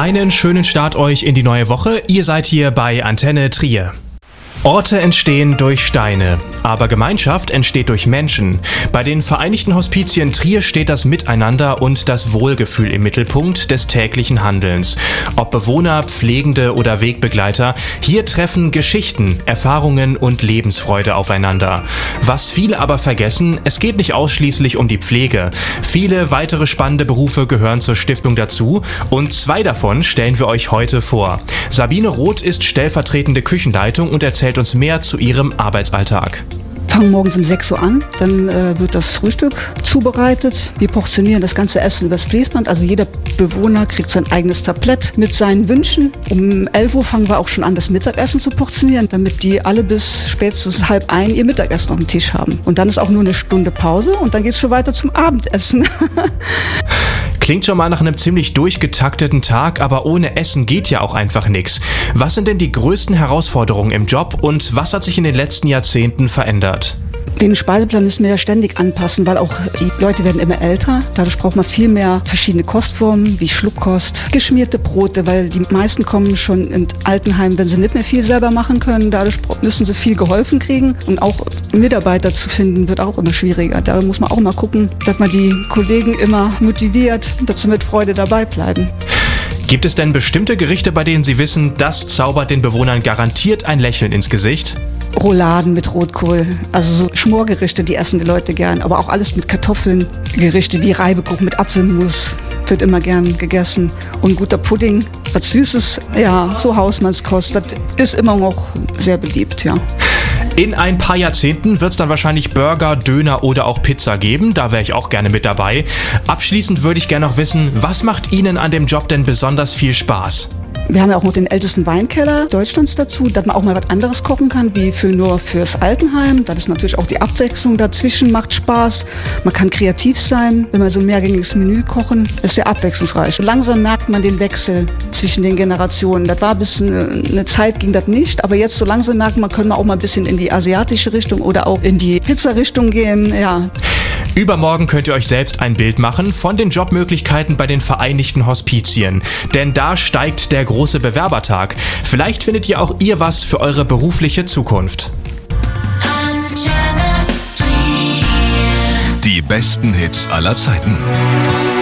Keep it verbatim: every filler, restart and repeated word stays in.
Einen schönen Start euch in die neue Woche. Ihr seid hier bei Antenne Trier. Orte entstehen durch Steine, aber Gemeinschaft entsteht durch Menschen. Bei den Vereinigten Hospizien Trier steht das Miteinander und das Wohlgefühl im Mittelpunkt des täglichen Handelns. Ob Bewohner, Pflegende oder Wegbegleiter, hier treffen Geschichten, Erfahrungen und Lebensfreude aufeinander. Was viele aber vergessen, es geht nicht ausschließlich um die Pflege. Viele weitere spannende Berufe gehören zur Stiftung dazu und zwei davon stellen wir euch heute vor. Sabine Roth ist stellvertretende Küchenleitung und erzählt uns mehr zu ihrem Arbeitsalltag. Wir fangen morgens um sechs Uhr an, dann äh, wird das Frühstück zubereitet. Wir portionieren das ganze Essen übers Fließband, also jeder Bewohner kriegt sein eigenes Tablett mit seinen Wünschen. Um elf Uhr fangen wir auch schon an, das Mittagessen zu portionieren, damit die alle bis spätestens halb ein ihr Mittagessen auf dem Tisch haben. Und dann ist auch nur eine Stunde Pause und dann geht es schon weiter zum Abendessen. Klingt schon mal nach einem ziemlich durchgetakteten Tag, aber ohne Essen geht ja auch einfach nichts. Was sind denn die größten Herausforderungen im Job und was hat sich in den letzten Jahrzehnten verändert? Den Speiseplan müssen wir ja ständig anpassen, weil auch die Leute werden immer älter. Dadurch braucht man viel mehr verschiedene Kostformen, wie Schluckkost, geschmierte Brote, weil die meisten kommen schon in Altenheim, wenn sie nicht mehr viel selber machen können. Dadurch müssen sie viel geholfen kriegen. Und auch Mitarbeiter zu finden, wird auch immer schwieriger. Da muss man auch mal gucken, dass man die Kollegen immer motiviert, dass sie mit Freude dabei bleiben. Gibt es denn bestimmte Gerichte, bei denen Sie wissen, das zaubert den Bewohnern garantiert ein Lächeln ins Gesicht? Rouladen mit Rotkohl, also so Schmorgerichte, die essen die Leute gern, aber auch alles mit Kartoffeln. Gerichte wie Reibekuchen mit Apfelmus wird immer gern gegessen. Und guter Pudding, was Süßes, ja, so Hausmannskost, das ist immer noch sehr beliebt, ja. In ein paar Jahrzehnten wird es dann wahrscheinlich Burger, Döner oder auch Pizza geben. Da wäre ich auch gerne mit dabei. Abschließend würde ich gerne noch wissen, was macht Ihnen an dem Job denn besonders viel Spaß? Wir haben ja auch noch den ältesten Weinkeller Deutschlands dazu, dass man auch mal was anderes kochen kann, wie für nur fürs Altenheim. Das ist natürlich auch die Abwechslung dazwischen, macht Spaß. Man kann kreativ sein, wenn wir so ein mehrgängiges Menü kochen. Das ist sehr abwechslungsreich. Langsam merkt man den Wechsel zwischen den Generationen. Das war bis eine, eine Zeit, ging das nicht. Aber jetzt so langsam merkt man, können wir auch mal ein bisschen in die asiatische Richtung oder auch in die Pizza-Richtung gehen. Ja. Übermorgen könnt ihr euch selbst ein Bild machen von den Jobmöglichkeiten bei den Vereinigten Hospizien. Denn da steigt der große Bewerbertag. Vielleicht findet ihr auch ihr was für eure berufliche Zukunft. Die besten Hits aller Zeiten.